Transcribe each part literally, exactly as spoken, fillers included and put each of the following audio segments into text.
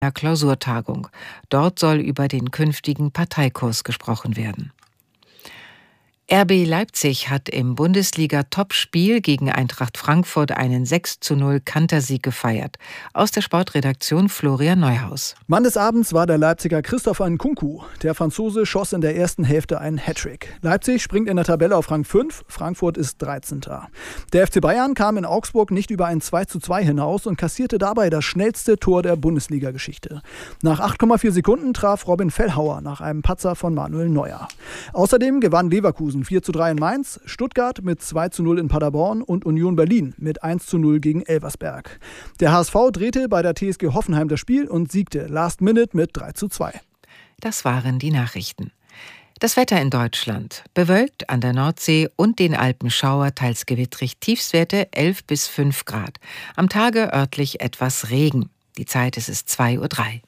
einer Klausurtagung. Dort soll über den künftigen Parteikurs gesprochen werden. R B Leipzig hat im Bundesliga-Topspiel gegen Eintracht Frankfurt einen sechs zu null Kantersieg gefeiert. Aus der Sportredaktion Florian Neuhaus. Mann des Abends war der Leipziger Christopher Nkunku. Der Franzose schoss in der ersten Hälfte einen Hattrick. Leipzig springt in der Tabelle auf Rang fünf, Frankfurt ist dreizehnter Der F C Bayern kam in Augsburg nicht über ein zwei zu zwei hinaus und kassierte dabei das schnellste Tor der Bundesliga-Geschichte. Nach acht Komma vier Sekunden traf Robin Fellhauer nach einem Patzer von Manuel Neuer. Außerdem gewann Leverkusen vier zu drei in Mainz, Stuttgart mit zwei zu null in Paderborn und Union Berlin mit eins zu null gegen Elversberg. Der H S V drehte bei der T S G Hoffenheim das Spiel und siegte last minute mit drei zu zwei. Das waren die Nachrichten. Das Wetter in Deutschland. Bewölkt an der Nordsee und den Alpen Schauer, teils gewittrig, Tiefstwerte elf bis fünf Grad. Am Tage örtlich etwas Regen. Die Zeit ist es zwei Uhr drei.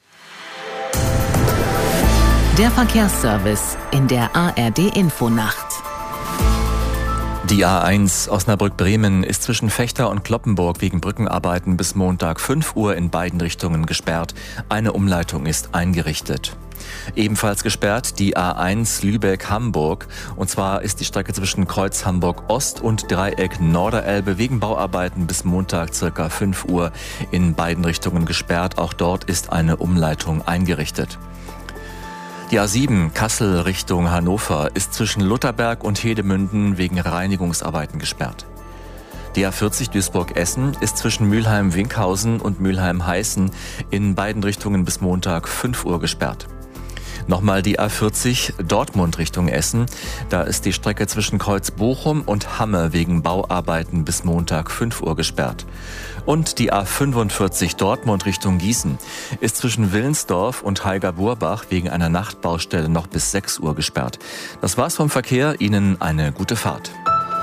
Der Verkehrsservice in der A R D-Infonacht. Die A eins Osnabrück-Bremen ist zwischen Vechta und Cloppenburg wegen Brückenarbeiten bis Montag fünf Uhr in beiden Richtungen gesperrt. Eine Umleitung ist eingerichtet. Ebenfalls gesperrt die A eins Lübeck-Hamburg. Und zwar ist die Strecke zwischen Kreuz Hamburg-Ost und Dreieck Norderelbe wegen Bauarbeiten bis Montag ca. fünf Uhr in beiden Richtungen gesperrt. Auch dort ist eine Umleitung eingerichtet. Die A sieben Kassel Richtung Hannover ist zwischen Lutherberg und Hedemünden wegen Reinigungsarbeiten gesperrt. Die A vierzig Duisburg-Essen ist zwischen Mülheim-Winkhausen und Mülheim-Heißen in beiden Richtungen bis Montag fünf Uhr gesperrt. Nochmal die A vierzig Dortmund Richtung Essen. Da ist die Strecke zwischen Kreuz Bochum und Hamme wegen Bauarbeiten bis Montag fünf Uhr gesperrt. Und die A fünfundvierzig Dortmund Richtung Gießen ist zwischen Willensdorf und Heiger-Burbach wegen einer Nachtbaustelle noch bis sechs Uhr gesperrt. Das war's vom Verkehr. Ihnen eine gute Fahrt.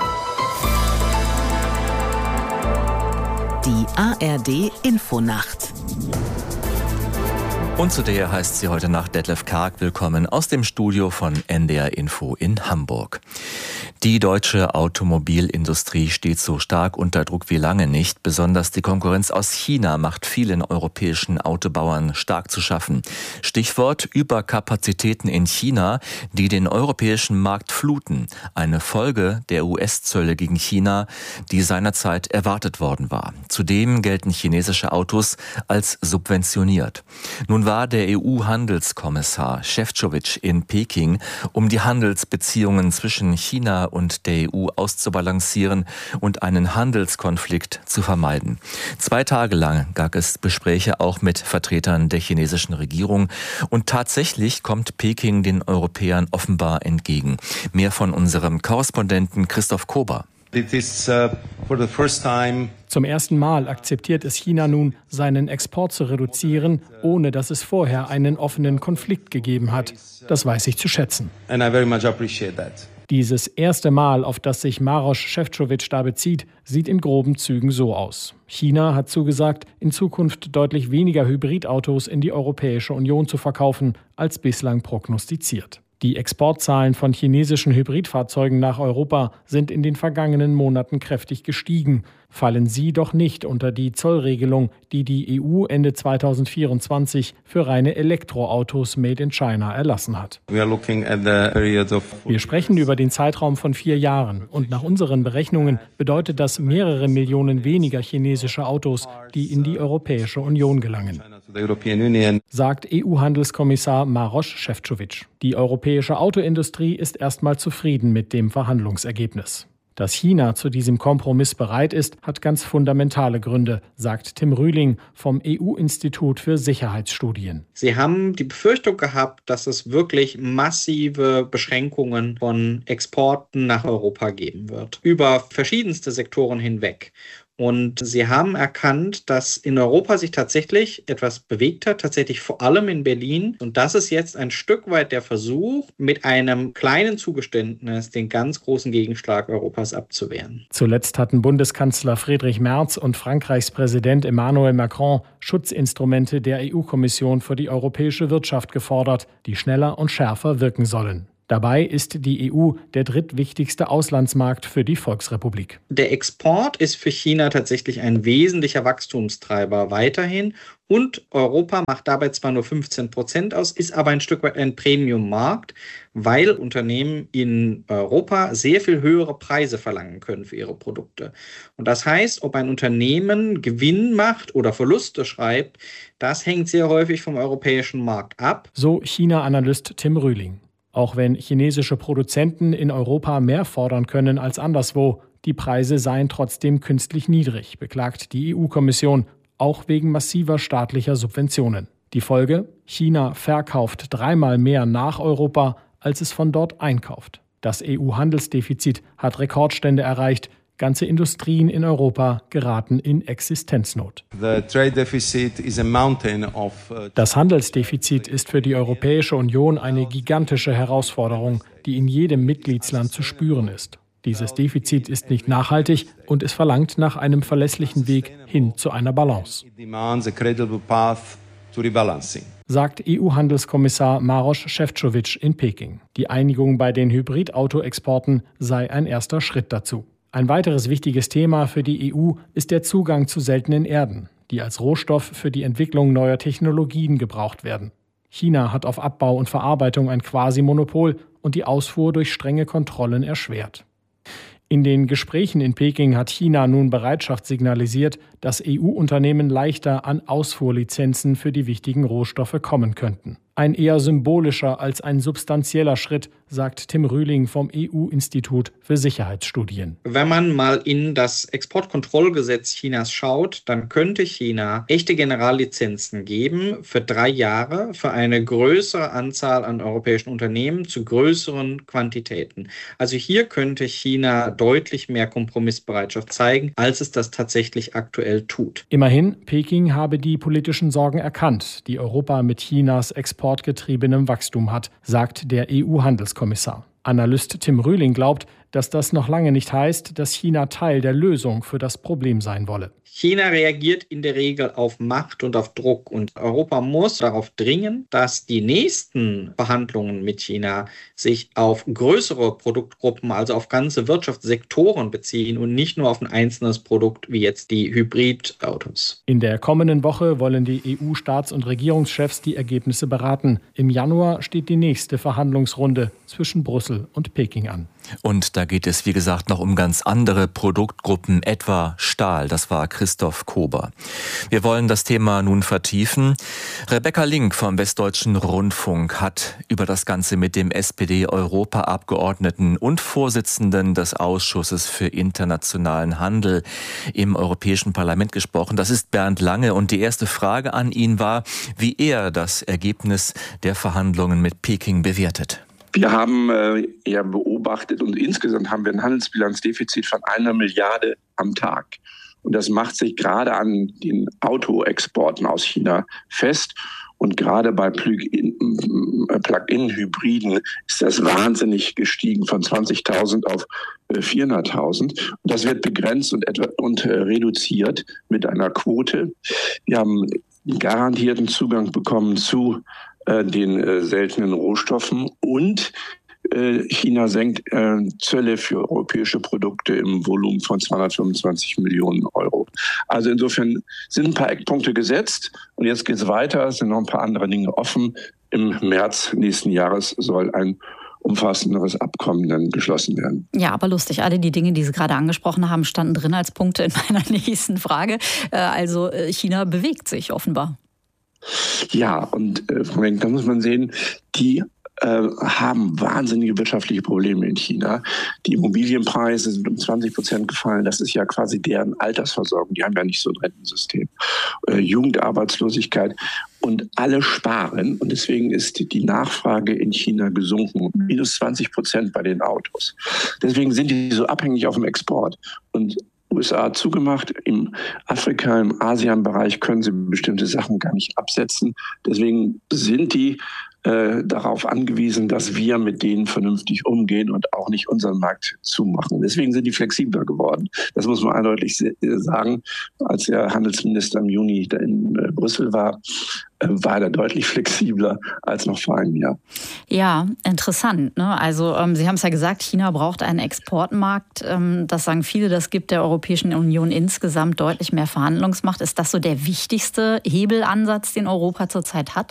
Die A R D-Infonacht. Und zu der heißt sie heute Nacht Detlef Karg willkommen aus dem Studio von N D R Info in Hamburg. Die deutsche Automobilindustrie steht so stark unter Druck wie lange nicht. Besonders die Konkurrenz aus China macht vielen europäischen Autobauern stark zu schaffen. Stichwort Überkapazitäten in China, die den europäischen Markt fluten. Eine Folge der U S-Zölle gegen China, die seinerzeit erwartet worden war. Zudem gelten chinesische Autos als subventioniert. Nun war der E U-Handelskommissar Šefčovič in Peking, um die Handelsbeziehungen zwischen China und der E U auszubalancieren und einen Handelskonflikt zu vermeiden. Zwei Tage lang gab es Gespräche auch mit Vertretern der chinesischen Regierung und tatsächlich kommt Peking den Europäern offenbar entgegen. Mehr von unserem Korrespondenten Christoph Kober. It is, uh, for the first time Zum ersten Mal akzeptiert es China nun, seinen Export zu reduzieren, ohne dass es vorher einen offenen Konflikt gegeben hat. Das weiß ich zu schätzen. And I very much appreciate that. Dieses erste Mal, auf das sich Maroš Šefčovič da bezieht, sieht in groben Zügen so aus. China hat zugesagt, in Zukunft deutlich weniger Hybridautos in die Europäische Union zu verkaufen, als bislang prognostiziert. Die Exportzahlen von chinesischen Hybridfahrzeugen nach Europa sind in den vergangenen Monaten kräftig gestiegen. Fallen sie doch nicht unter die Zollregelung, die die E U Ende zweitausendvierundzwanzig für reine Elektroautos made in China erlassen hat. We are looking at the period of Wir sprechen über den Zeitraum von vier Jahren. Und nach unseren Berechnungen bedeutet das mehrere Millionen weniger chinesische Autos, die in die Europäische Union gelangen, sagt E U-Handelskommissar Maroš Šefčovič. Die europäische Autoindustrie ist erstmal zufrieden mit dem Verhandlungsergebnis. Dass China zu diesem Kompromiss bereit ist, hat ganz fundamentale Gründe, sagt Tim Rühling vom E U-Institut für Sicherheitsstudien. Sie haben die Befürchtung gehabt, dass es wirklich massive Beschränkungen von Exporten nach Europa geben wird, über verschiedenste Sektoren hinweg. Und sie haben erkannt, dass in Europa sich tatsächlich etwas bewegt hat, tatsächlich vor allem in Berlin. Und das ist jetzt ein Stück weit der Versuch, mit einem kleinen Zugeständnis den ganz großen Gegenschlag Europas abzuwehren. Zuletzt hatten Bundeskanzler Friedrich Merz und Frankreichs Präsident Emmanuel Macron Schutzinstrumente der E U-Kommission für die europäische Wirtschaft gefordert, die schneller und schärfer wirken sollen. Dabei ist die E U der drittwichtigste Auslandsmarkt für die Volksrepublik. Der Export ist für China tatsächlich ein wesentlicher Wachstumstreiber weiterhin. Und Europa macht dabei zwar nur fünfzehn Prozent aus, ist aber ein Stück weit ein Premium-Markt, weil Unternehmen in Europa sehr viel höhere Preise verlangen können für ihre Produkte. Und das heißt, ob ein Unternehmen Gewinn macht oder Verluste schreibt, das hängt sehr häufig vom europäischen Markt ab. So China-Analyst Tim Rühling. Auch wenn chinesische Produzenten in Europa mehr fordern können als anderswo, die Preise seien trotzdem künstlich niedrig, beklagt die E U-Kommission, auch wegen massiver staatlicher Subventionen. Die Folge? China verkauft dreimal mehr nach Europa, als es von dort einkauft. Das E U-Handelsdefizit hat Rekordstände erreicht. Ganze Industrien in Europa geraten in Existenznot. Das Handelsdefizit ist für die Europäische Union eine gigantische Herausforderung, die in jedem Mitgliedsland zu spüren ist. Dieses Defizit ist nicht nachhaltig und es verlangt nach einem verlässlichen Weg hin zu einer Balance, sagt E U-Handelskommissar Maroš Šefčovič in Peking. Die Einigung bei den Hybridauto-Exporten sei ein erster Schritt dazu. Ein weiteres wichtiges Thema für die E U ist der Zugang zu seltenen Erden, die als Rohstoff für die Entwicklung neuer Technologien gebraucht werden. China hat auf Abbau und Verarbeitung ein Quasi-Monopol und die Ausfuhr durch strenge Kontrollen erschwert. In den Gesprächen in Peking hat China nun Bereitschaft signalisiert, dass E U-Unternehmen leichter an Ausfuhrlizenzen für die wichtigen Rohstoffe kommen könnten. Ein eher symbolischer als ein substanzieller Schritt, sagt Tim Rühling vom E U-Institut für Sicherheitsstudien. Wenn man mal in das Exportkontrollgesetz Chinas schaut, dann könnte China echte Generallizenzen geben für drei Jahre für eine größere Anzahl an europäischen Unternehmen zu größeren Quantitäten. Also hier könnte China deutlich mehr Kompromissbereitschaft zeigen, als es das tatsächlich aktuell tut. Immerhin, Peking habe die politischen Sorgen erkannt, die Europa mit Chinas exportgetriebenem Wachstum hat, sagt der E U-Handelskommissar. Analyst Tim Rühling glaubt, dass das noch lange nicht heißt, dass China Teil der Lösung für das Problem sein wolle. China reagiert in der Regel auf Macht und auf Druck und Europa muss darauf dringen, dass die nächsten Verhandlungen mit China sich auf größere Produktgruppen, also auf ganze Wirtschaftssektoren beziehen und nicht nur auf ein einzelnes Produkt wie jetzt die Hybridautos. In der kommenden Woche wollen die E U-Staats- und Regierungschefs die Ergebnisse beraten. Im Januar steht die nächste Verhandlungsrunde zwischen Brüssel und Peking an. Und da geht es, wie gesagt, noch um ganz andere Produktgruppen, etwa Stahl. Das war Christoph Kober. Wir wollen das Thema nun vertiefen. Rebecca Link vom Westdeutschen Rundfunk hat über das Ganze mit dem S P D-Europaabgeordneten und Vorsitzenden des Ausschusses für internationalen Handel im Europäischen Parlament gesprochen. Das ist Bernd Lange. Und die erste Frage an ihn war, wie er das Ergebnis der Verhandlungen mit Peking bewertet. Wir haben äh, ja beobachtet und insgesamt haben wir ein Handelsbilanzdefizit von einer Milliarde am Tag. Und das macht sich gerade an den Autoexporten aus China fest. Und gerade bei Plug-in-Hybriden ist das wahnsinnig gestiegen von zwanzigtausend auf vierhunderttausend. Und das wird begrenzt und, etwa, und äh, reduziert mit einer Quote. Wir haben garantierten Zugang bekommen zu den äh, seltenen Rohstoffen und äh, China senkt äh, Zölle für europäische Produkte im Volumen von zweihundertfünfundzwanzig Millionen Euro. Also insofern sind ein paar Eckpunkte gesetzt und jetzt geht es weiter, es sind noch ein paar andere Dinge offen. Im März nächsten Jahres soll ein umfassenderes Abkommen dann geschlossen werden. Ja, aber lustig, alle die Dinge, die Sie gerade angesprochen haben, standen drin als Punkte in meiner nächsten Frage. Äh, also China bewegt sich offenbar. Ja, und äh, Frau Menk, da muss man sehen, die äh, haben wahnsinnige wirtschaftliche Probleme in China. Die Immobilienpreise sind um zwanzig Prozent gefallen. Das ist ja quasi deren Altersversorgung. Die haben ja nicht so ein Rentensystem. Äh, Jugendarbeitslosigkeit. Und alle sparen. Und deswegen ist die Nachfrage in China gesunken. Minus zwanzig Prozent bei den Autos. Deswegen sind die so abhängig auf dem Export. Und U S A zugemacht. Im Afrika, im ASEAN-Bereich können sie bestimmte Sachen gar nicht absetzen. Deswegen sind die äh, darauf angewiesen, dass wir mit denen vernünftig umgehen und auch nicht unseren Markt zumachen. Deswegen sind die flexibler geworden. Das muss man eindeutig sagen. Als der Handelsminister im Juni in äh, Brüssel war, äh, war er deutlich flexibler als noch vor einem Jahr. Ja, interessant. Ne? Also ähm, Sie haben es ja gesagt, China braucht einen Exportmarkt. Ähm, das sagen viele, das gibt der Europäischen Union insgesamt deutlich mehr Verhandlungsmacht. Ist das so der wichtigste Hebelansatz, den Europa zurzeit hat?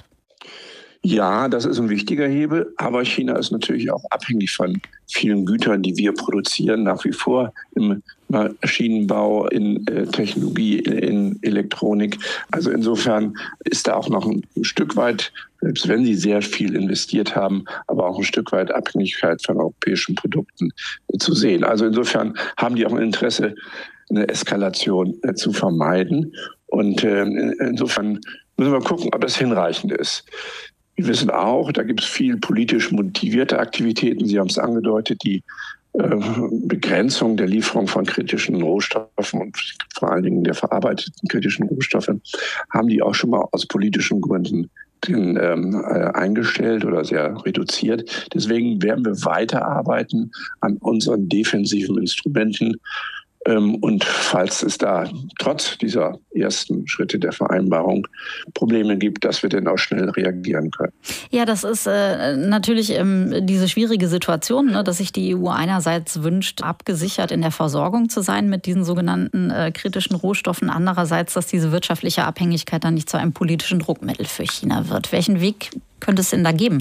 Ja, das ist ein wichtiger Hebel, aber China ist natürlich auch abhängig von vielen Gütern, die wir produzieren, nach wie vor im Maschinenbau, in äh, Technologie, in Elektronik. Also insofern ist da auch noch ein Stück weit, selbst wenn sie sehr viel investiert haben, aber auch ein Stück weit Abhängigkeit von europäischen Produkten äh, zu sehen. Also insofern haben die auch ein Interesse, eine Eskalation äh, zu vermeiden. Und äh, insofern müssen wir gucken, ob das hinreichend ist. Wir wissen auch, da gibt es viel politisch motivierte Aktivitäten. Sie haben es angedeutet, die äh, Begrenzung der Lieferung von kritischen Rohstoffen und vor allen Dingen der verarbeiteten kritischen Rohstoffe haben die auch schon mal aus politischen Gründen den, ähm, äh, eingestellt oder sehr reduziert. Deswegen werden wir weiterarbeiten an unseren defensiven Instrumenten. Und falls es da trotz dieser ersten Schritte der Vereinbarung Probleme gibt, dass wir dann auch schnell reagieren können. Ja, das ist äh, natürlich ähm, diese schwierige Situation, ne, dass sich die E U einerseits wünscht, abgesichert in der Versorgung zu sein mit diesen sogenannten äh, kritischen Rohstoffen. Andererseits, dass diese wirtschaftliche Abhängigkeit dann nicht zu einem politischen Druckmittel für China wird. Welchen Weg könnte es denn da geben?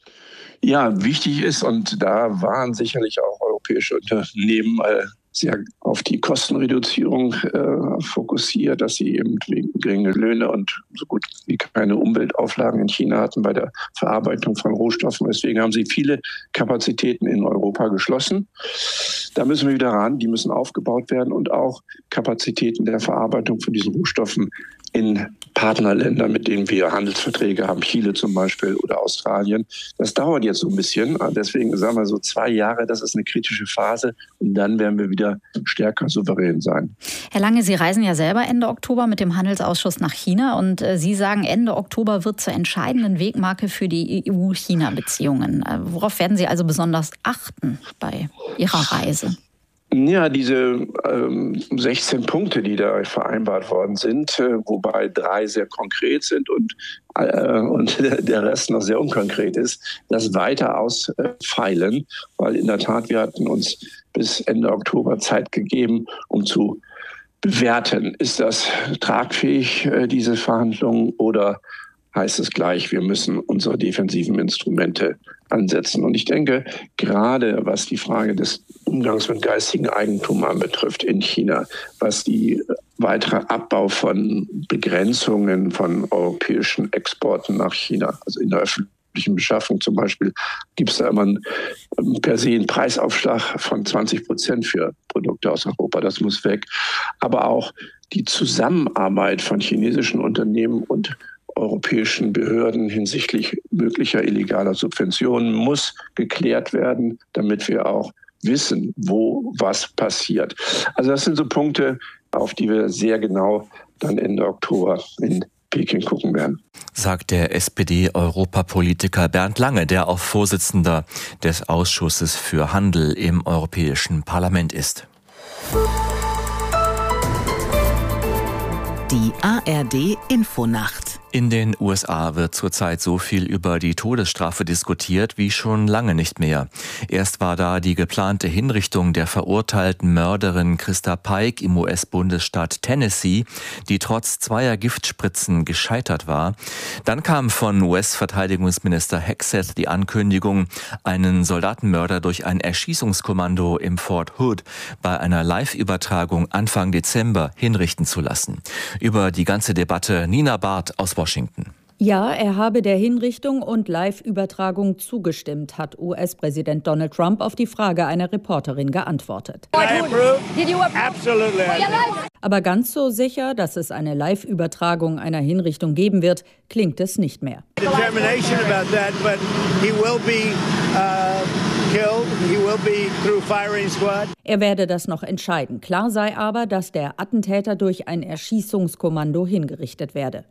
Ja, wichtig ist, und da waren sicherlich auch europäische Unternehmen äh, sehr auf die Kostenreduzierung äh, fokussiert, dass sie eben wegen geringe Löhne und so gut wie keine Umweltauflagen in China hatten bei der Verarbeitung von Rohstoffen. Deswegen haben sie viele Kapazitäten in Europa geschlossen. Da müssen wir wieder ran, die müssen aufgebaut werden und auch Kapazitäten der Verarbeitung von diesen Rohstoffen in Partnerländern, mit denen wir Handelsverträge haben, Chile zum Beispiel oder Australien. Das dauert jetzt so ein bisschen. Deswegen sagen wir so zwei Jahre, das ist eine kritische Phase. Und dann werden wir wieder stärker souverän sein. Herr Lange, Sie reisen ja selber Ende Oktober mit dem Handelsausschuss nach China. Und äh, Sie sagen, Ende Oktober wird zur entscheidenden Wegmarke für die E U-China-Beziehungen. Äh, worauf werden Sie also besonders achten bei Ihrer Reise? Ja, diese ähm, sechzehn Punkte, die da vereinbart worden sind, äh, wobei drei sehr konkret sind und, äh, und der Rest noch sehr unkonkret ist, das weiter ausfeilen, weil in der Tat wir hatten uns bis Ende Oktober Zeit gegeben, um zu bewerten, ist das tragfähig, äh, diese Verhandlungen, oder heißt es gleich, wir müssen unsere defensiven Instrumente ansetzen. Und ich denke, gerade was die Frage des Umgangs mit geistigem Eigentum anbetrifft in China, was die weitere Abbau von Begrenzungen von europäischen Exporten nach China, also in der öffentlichen Beschaffung zum Beispiel, gibt es da immer einen, per se einen Preisaufschlag von zwanzig Prozent für Produkte aus Europa. Das muss weg. Aber auch die Zusammenarbeit von chinesischen Unternehmen und europäischen Behörden hinsichtlich möglicher illegaler Subventionen muss geklärt werden, damit wir auch wissen, wo was passiert. Also das sind so Punkte, auf die wir sehr genau dann Ende Oktober in Peking gucken werden. Sagt der S P D-Europapolitiker Bernd Lange, der auch Vorsitzender des Ausschusses für Handel im Europäischen Parlament ist. Die A R D-Infonacht. In den U S A wird zurzeit so viel über die Todesstrafe diskutiert wie schon lange nicht mehr. Erst war da die geplante Hinrichtung der verurteilten Mörderin Christa Pike im U S-Bundesstaat Tennessee, die trotz zweier Giftspritzen gescheitert war. Dann kam von U S-Verteidigungsminister Hegseth die Ankündigung, einen Soldatenmörder durch ein Erschießungskommando im Fort Hood bei einer Live-Übertragung Anfang Dezember hinrichten zu lassen. Über die ganze Debatte Nina Barth aus Washington. Ja, er habe der Hinrichtung und Live-Übertragung zugestimmt, hat U S-Präsident Donald Trump auf die Frage einer Reporterin geantwortet. Aber ganz so sicher, dass es eine Live-Übertragung einer Hinrichtung geben wird, klingt es nicht mehr. Er werde das noch entscheiden. Klar sei aber, dass der Attentäter durch ein Erschießungskommando hingerichtet werde.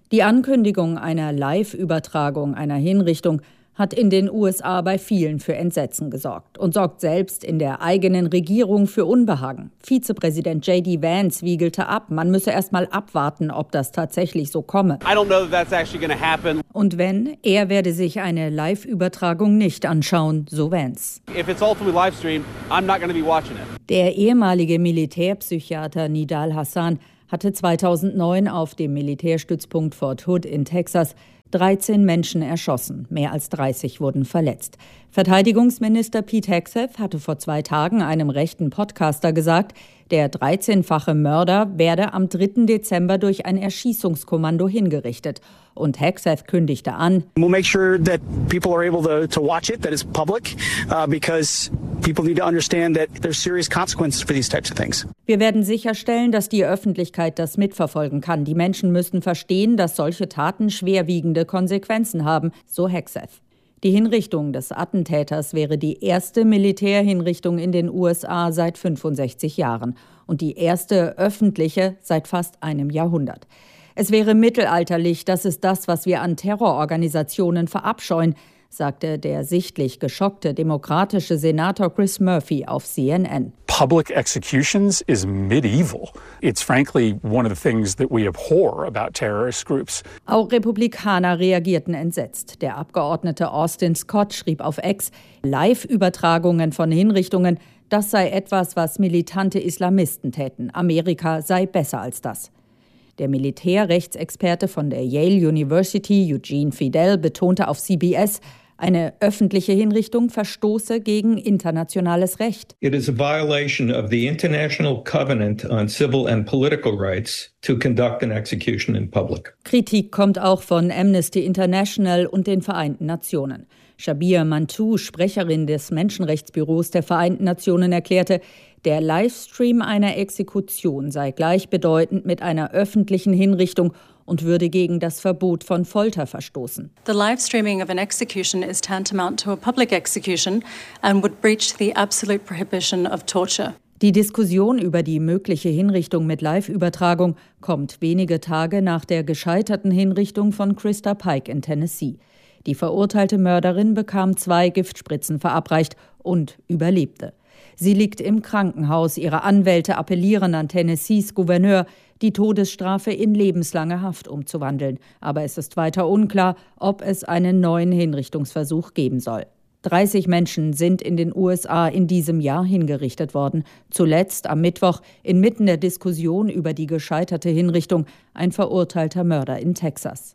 Die Ankündigung einer Live-Übertragung einer Hinrichtung hat in den U S A bei vielen für Entsetzen gesorgt und sorgt selbst in der eigenen Regierung für Unbehagen. Vizepräsident J D Vance wiegelte ab, man müsse erst mal abwarten, ob das tatsächlich so komme. I don't know if that's actually going to happen. Und wenn, er werde sich eine Live-Übertragung nicht anschauen, so Vance. If it's ultimately live streamed, I'm not going to be watching it. Der ehemalige Militärpsychiater Nidal Hasan hatte zweitausendneun auf dem Militärstützpunkt Fort Hood in Texas dreizehn Menschen erschossen, mehr als dreißig wurden verletzt. Verteidigungsminister Pete Hegseth hatte vor zwei Tagen einem rechten Podcaster gesagt, der dreizehnfache Mörder werde am dritten Dezember durch ein Erschießungskommando hingerichtet. Und Hegseth kündigte an, We'll make sure that people are able to, to watch it, that it's public, uh, because people need to understand that there's serious consequences for these types of things. Wir werden sicherstellen, dass die Öffentlichkeit das mitverfolgen kann. Die Menschen müssen verstehen, dass solche Taten schwerwiegende Konsequenzen haben, so Hegseth. Die Hinrichtung des Attentäters wäre die erste Militärhinrichtung in den U S A seit fünfundsechzig Jahren und die erste öffentliche seit fast einem Jahrhundert. Es wäre mittelalterlich, das ist das, was wir an Terrororganisationen verabscheuen, sagte der sichtlich geschockte demokratische Senator Chris Murphy auf C N N. Public executions is medieval. It's frankly one of the things that we abhor about terrorist groups. Auch Republikaner reagierten entsetzt. Der Abgeordnete Austin Scott schrieb auf X, Live-Übertragungen von Hinrichtungen, das sei etwas, was militante Islamisten täten. Amerika sei besser als das. Der Militärrechtsexperte von der Yale University, Eugene Fidel, betonte auf C B S, eine öffentliche Hinrichtung verstoße gegen internationales Recht. It is a violation of the International Covenant on Civil and Political Rights to conduct an execution in public. Kritik kommt auch von Amnesty International und den Vereinten Nationen. Shabir Mantou, Sprecherin des Menschenrechtsbüros der Vereinten Nationen, erklärte, der Livestream einer Exekution sei gleichbedeutend mit einer öffentlichen Hinrichtung und würde gegen das Verbot von Folter verstoßen. The live streaming of an execution is tantamount to a public execution and would breach the absolute prohibition of torture. Die Diskussion über die mögliche Hinrichtung mit Live-Übertragung kommt wenige Tage nach der gescheiterten Hinrichtung von Krista Pike in Tennessee. Die verurteilte Mörderin bekam zwei Giftspritzen verabreicht und überlebte. Sie liegt im Krankenhaus. Ihre Anwälte appellieren an Tennessees Gouverneur, die Todesstrafe in lebenslange Haft umzuwandeln. Aber es ist weiter unklar, ob es einen neuen Hinrichtungsversuch geben soll. dreißig Menschen sind in den U S A in diesem Jahr hingerichtet worden. Zuletzt am Mittwoch inmitten der Diskussion über die gescheiterte Hinrichtung ein verurteilter Mörder in Texas.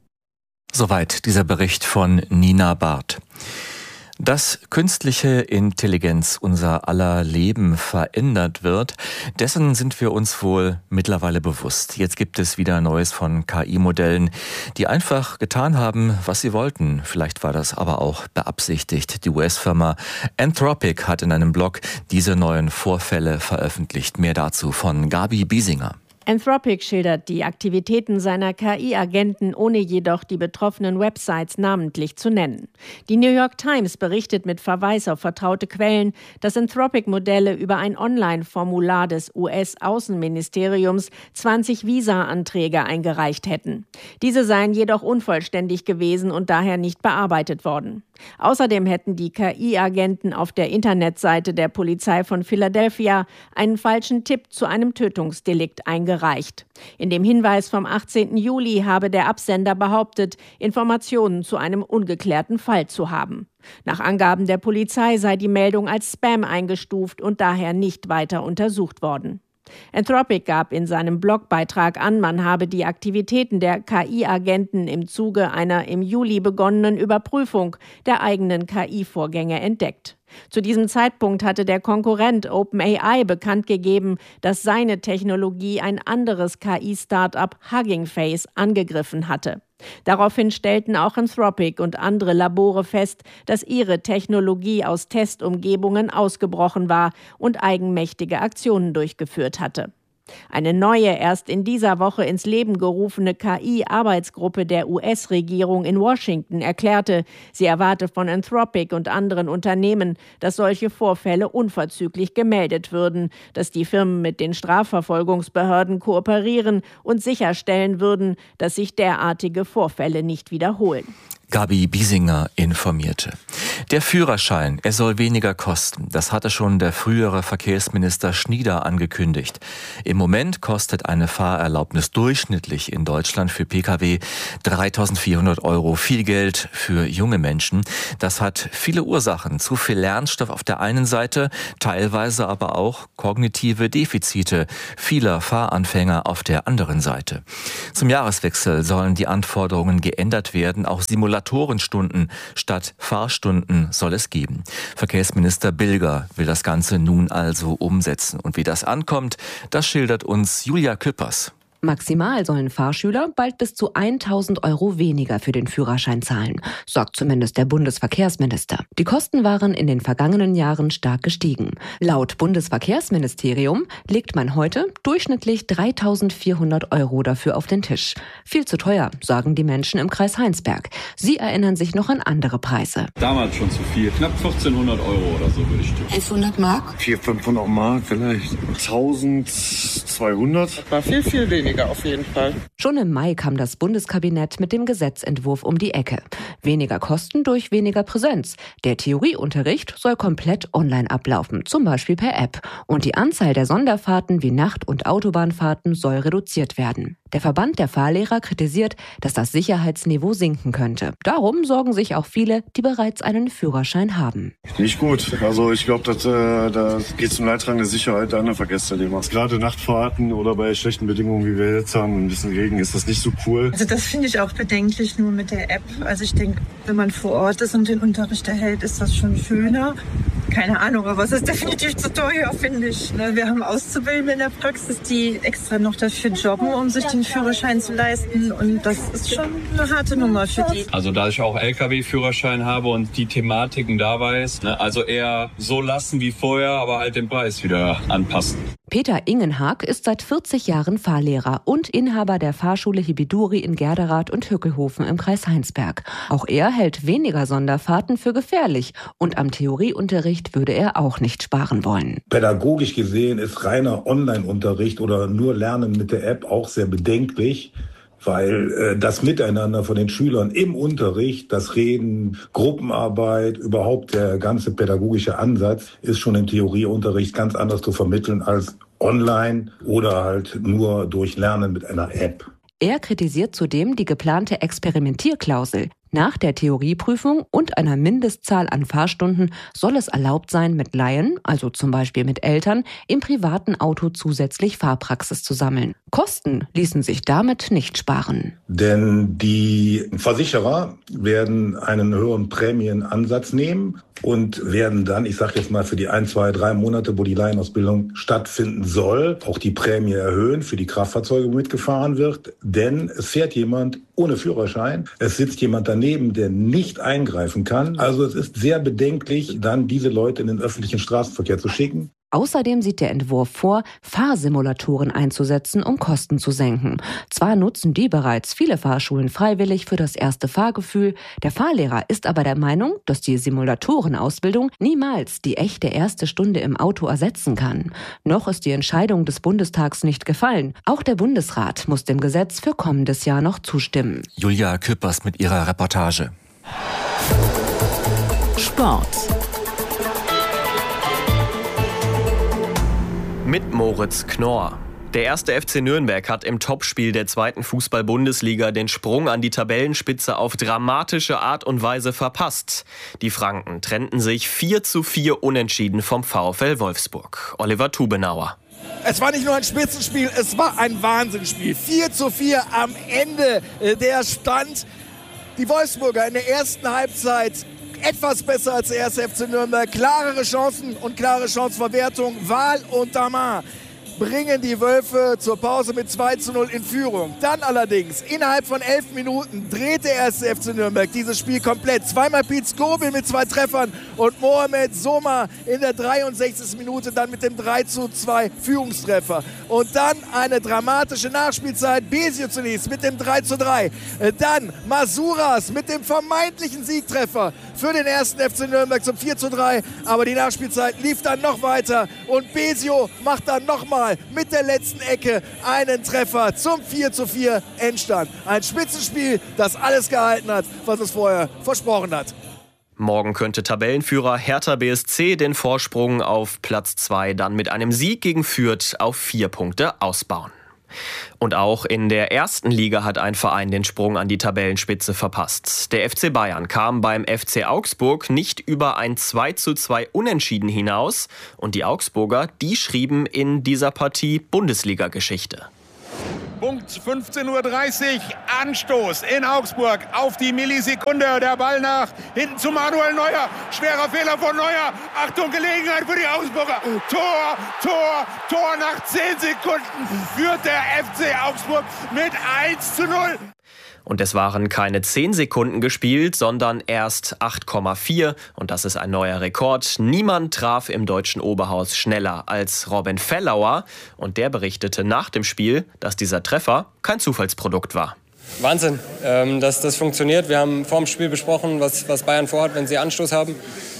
Soweit dieser Bericht von Nina Barth. Dass künstliche Intelligenz unser aller Leben verändert wird, dessen sind wir uns wohl mittlerweile bewusst. Jetzt gibt es wieder Neues von K I-Modellen, die einfach getan haben, was sie wollten. Vielleicht war das aber auch beabsichtigt. Die U S-Firma Anthropic hat in einem Blog diese neuen Vorfälle veröffentlicht. Mehr dazu von Gabi Biesinger. Anthropic schildert die Aktivitäten seiner K I-Agenten, ohne jedoch die betroffenen Websites namentlich zu nennen. Die New York Times berichtet mit Verweis auf vertraute Quellen, dass Anthropic-Modelle über ein Online-Formular des U S-Außenministeriums zwanzig Visa-Anträge eingereicht hätten. Diese seien jedoch unvollständig gewesen und daher nicht bearbeitet worden. Außerdem hätten die K I-Agenten auf der Internetseite der Polizei von Philadelphia einen falschen Tipp zu einem Tötungsdelikt eingereicht. In dem Hinweis vom achtzehnten Juli habe der Absender behauptet, Informationen zu einem ungeklärten Fall zu haben. Nach Angaben der Polizei sei die Meldung als Spam eingestuft und daher nicht weiter untersucht worden. Anthropic gab in seinem Blogbeitrag an, man habe die Aktivitäten der K I-Agenten im Zuge einer im Juli begonnenen Überprüfung der eigenen K I-Vorgänge entdeckt. Zu diesem Zeitpunkt hatte der Konkurrent OpenAI bekannt gegeben, dass seine Technologie ein anderes K I-Startup Hugging Face angegriffen hatte. Daraufhin stellten auch Anthropic und andere Labore fest, dass ihre Technologie aus Testumgebungen ausgebrochen war und eigenmächtige Aktionen durchgeführt hatte. Eine neue, erst in dieser Woche ins Leben gerufene K I-Arbeitsgruppe der U S-Regierung in Washington erklärte, sie erwarte von Anthropic und anderen Unternehmen, dass solche Vorfälle unverzüglich gemeldet würden, dass die Firmen mit den Strafverfolgungsbehörden kooperieren und sicherstellen würden, dass sich derartige Vorfälle nicht wiederholen. Gabi Biesinger informierte. Der Führerschein, er soll weniger kosten. Das hatte schon der frühere Verkehrsminister Schnieder angekündigt. Im Moment kostet eine Fahrerlaubnis durchschnittlich in Deutschland für Pkw dreitausendvierhundert Euro. Viel Geld für junge Menschen. Das hat viele Ursachen. Zu viel Lernstoff auf der einen Seite, teilweise aber auch kognitive Defizite vieler Fahranfänger auf der anderen Seite. Zum Jahreswechsel sollen die Anforderungen geändert werden. Auch Simulatorenstunden statt Fahrstunden soll es geben. Verkehrsminister Bilger will das Ganze nun also umsetzen. Und wie das ankommt, das schildert uns Julia Küppers. Maximal sollen Fahrschüler bald bis zu tausend Euro weniger für den Führerschein zahlen, sagt zumindest der Bundesverkehrsminister. Die Kosten waren in den vergangenen Jahren stark gestiegen. Laut Bundesverkehrsministerium legt man heute durchschnittlich dreitausendvierhundert Euro dafür auf den Tisch. Viel zu teuer, sagen die Menschen im Kreis Heinsberg. Sie erinnern sich noch an andere Preise. Damals schon zu viel, knapp vierzehnhundert Euro oder so würde ich tun. elfhundert Mark? vierhundert, fünfhundert Mark vielleicht. eintausendzweihundert? Das war viel, viel weniger. Auf jeden Fall. Schon im Mai kam das Bundeskabinett mit dem Gesetzentwurf um die Ecke. Weniger Kosten durch weniger Präsenz. Der Theorieunterricht soll komplett online ablaufen, zum Beispiel per App. Und die Anzahl der Sonderfahrten wie Nacht- und Autobahnfahrten soll reduziert werden. Der Verband der Fahrlehrer kritisiert, dass das Sicherheitsniveau sinken könnte. Darum sorgen sich auch viele, die bereits einen Führerschein haben. Nicht gut. Also ich glaube, das, äh, das geht zum Leidtragenden der Sicherheit der anderen Verkehrsteilnehmer. Gerade Nachtfahrten oder bei schlechten Bedingungen, wie wir jetzt haben, ein bisschen Regen, ist das nicht so cool. Also das finde ich auch bedenklich nur mit der App. Also ich denke, wenn man vor Ort ist und den Unterricht erhält, ist das schon schöner. Keine Ahnung, aber es ist definitiv zu teuer, finde ich. Wir haben Auszubildende in der Praxis, die extra noch dafür jobben, um sich den Führerschein zu leisten. Und das ist schon eine harte Nummer für die. Also da ich auch L K W-Führerschein habe und die Thematiken da weiß, ne, also eher so lassen wie vorher, aber halt den Preis wieder anpassen. Peter Ingenhag ist seit vierzig Jahren Fahrlehrer und Inhaber der Fahrschule Hibiduri in Gerderath und Hückelhofen im Kreis Heinsberg. Auch er hält weniger Sonderfahrten für gefährlich und am Theorieunterricht würde er auch nicht sparen wollen. Pädagogisch gesehen ist reiner Online-Unterricht oder nur Lernen mit der App auch sehr bedenklich, weil äh, das Miteinander von den Schülern im Unterricht, das Reden, Gruppenarbeit, überhaupt der ganze pädagogische Ansatz ist schon im Theorieunterricht ganz anders zu vermitteln als online oder halt nur durch Lernen mit einer App. Er kritisiert zudem die geplante Experimentierklausel. Nach der Theorieprüfung und einer Mindestzahl an Fahrstunden soll es erlaubt sein, mit Laien, also zum Beispiel mit Eltern, im privaten Auto zusätzlich Fahrpraxis zu sammeln. Kosten ließen sich damit nicht sparen. Denn die Versicherer werden einen höheren Prämienansatz nehmen und werden dann, ich sage jetzt mal für die ein, zwei, drei Monate, wo die Laienausbildung stattfinden soll, auch die Prämie erhöhen für die Kraftfahrzeuge, wo mitgefahren wird. Denn es fährt jemand ohne Führerschein, es sitzt jemand daneben, der nicht eingreifen kann. Also es ist sehr bedenklich, dann diese Leute in den öffentlichen Straßenverkehr zu schicken. Außerdem sieht der Entwurf vor, Fahrsimulatoren einzusetzen, um Kosten zu senken. Zwar nutzen die bereits viele Fahrschulen freiwillig für das erste Fahrgefühl, der Fahrlehrer ist aber der Meinung, dass die Simulatorenausbildung niemals die echte erste Stunde im Auto ersetzen kann. Noch ist die Entscheidung des Bundestags nicht gefallen. Auch der Bundesrat muss dem Gesetz für kommendes Jahr noch zustimmen. Julia Küppers mit ihrer Reportage. Sport. Mit Moritz Knorr. Der erste F C Nürnberg hat im Topspiel der zweiten Fußball-Bundesliga den Sprung an die Tabellenspitze auf dramatische Art und Weise verpasst. Die Franken trennten sich vier zu vier unentschieden vom VfL Wolfsburg. Oliver Tubenauer. Es war nicht nur ein Spitzenspiel, es war ein Wahnsinnsspiel. vier zu vier am Ende der Stand. Die Wolfsburger in der ersten Halbzeit etwas besser als der erste F C Nürnberg. Klarere Chancen und klare Chancenverwertung. Wahl und Damar bringen die Wölfe zur Pause mit zwei zu null in Führung. Dann allerdings, innerhalb von elf Minuten dreht der erste F C Nürnberg dieses Spiel komplett. Zweimal Piet Skobel mit zwei Treffern und Mohamed Soma in der dreiundsechzigsten Minute dann mit dem drei zu zwei Führungstreffer. Und dann eine dramatische Nachspielzeit. Besio zunächst mit dem drei zu drei. Dann Masuras mit dem vermeintlichen Siegtreffer für den ersten F C Nürnberg zum vier zu drei. Aber die Nachspielzeit lief dann noch weiter und Besio macht dann nochmal mit der letzten Ecke einen Treffer zum vier zu vier Endstand. Ein Spitzenspiel, das alles gehalten hat, was es vorher versprochen hat. Morgen könnte Tabellenführer Hertha B S C den Vorsprung auf Platz zwei dann mit einem Sieg gegen Fürth auf vier Punkte ausbauen. Und auch in der ersten Liga hat ein Verein den Sprung an die Tabellenspitze verpasst. Der F C Bayern kam beim F C Augsburg nicht über ein zwei zu zwei Unentschieden hinaus. Und die Augsburger, die schrieben in dieser Partie Bundesliga-Geschichte. Punkt fünfzehn Uhr dreißig, Anstoß in Augsburg auf die Millisekunde. Der Ball nach hinten zu Manuel Neuer. Schwerer Fehler von Neuer. Achtung, Gelegenheit für die Augsburger. Tor, Tor, Tor. Nach zehn Sekunden führt der F C Augsburg mit eins zu null. Und es waren keine zehn Sekunden gespielt, sondern erst acht Komma vier. Und das ist ein neuer Rekord. Niemand traf im deutschen Oberhaus schneller als Robin Fellauer. Und der berichtete nach dem Spiel, dass dieser Treffer kein Zufallsprodukt war. Wahnsinn, ähm, dass das funktioniert. Wir haben vor dem Spiel besprochen, was, was Bayern vorhat, wenn sie Anstoß haben.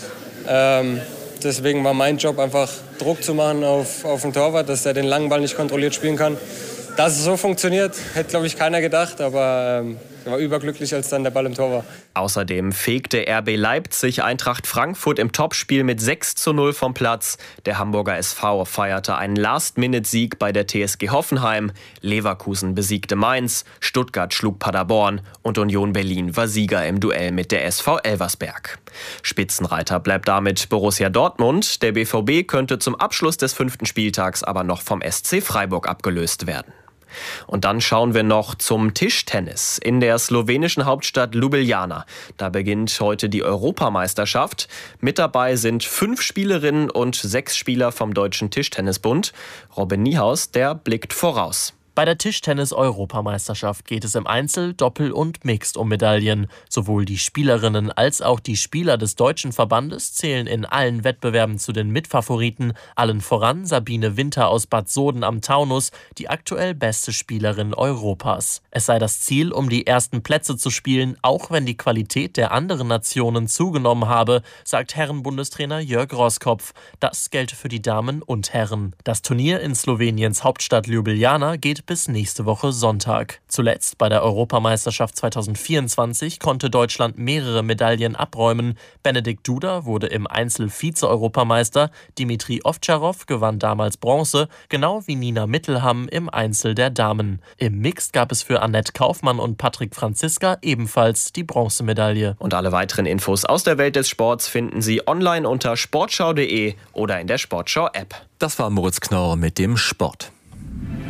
Ähm, deswegen war mein Job einfach Druck zu machen auf, auf den Torwart, dass er den langen Ball nicht kontrolliert spielen kann. Dass es so funktioniert, hätte, glaube ich, keiner gedacht, aber ähm, ich war überglücklich, als dann der Ball im Tor war. Außerdem fegte R B Leipzig Eintracht Frankfurt im Topspiel mit sechs zu null vom Platz. Der Hamburger S V feierte einen Last-Minute-Sieg bei der T S G Hoffenheim. Leverkusen besiegte Mainz, Stuttgart schlug Paderborn und Union Berlin war Sieger im Duell mit der S V Elversberg. Spitzenreiter bleibt damit Borussia Dortmund. Der B V B könnte zum Abschluss des fünften Spieltags aber noch vom S C Freiburg abgelöst werden. Und dann schauen wir noch zum Tischtennis in der slowenischen Hauptstadt Ljubljana. Da beginnt heute die Europameisterschaft. Mit dabei sind fünf Spielerinnen und sechs Spieler vom Deutschen Tischtennisbund. Robin Niehaus, der blickt voraus. Bei der Tischtennis-Europameisterschaft geht es im Einzel-, Doppel- und Mixed um Medaillen. Sowohl die Spielerinnen als auch die Spieler des deutschen Verbandes zählen in allen Wettbewerben zu den Mitfavoriten. Allen voran Sabine Winter aus Bad Soden am Taunus, die aktuell beste Spielerin Europas. Es sei das Ziel, um die ersten Plätze zu spielen, auch wenn die Qualität der anderen Nationen zugenommen habe, sagt Herrenbundestrainer Jörg Roskopf. Das gelte für die Damen und Herren. Das Turnier in Sloweniens Hauptstadt Ljubljana geht bis nächste Woche Sonntag. Zuletzt bei der Europameisterschaft zweitausendvierundzwanzig konnte Deutschland mehrere Medaillen abräumen. Benedikt Duda wurde im Einzel Vize-Europameister, Dimitri Ovtcharov gewann damals Bronze, genau wie Nina Mittelham im Einzel der Damen. Im Mixed gab es für Annette Kaufmann und Patrick Franziska ebenfalls die Bronzemedaille. Und alle weiteren Infos aus der Welt des Sports finden Sie online unter sportschau punkt de oder in der Sportschau-App. Das war Moritz Knorr mit dem Sport.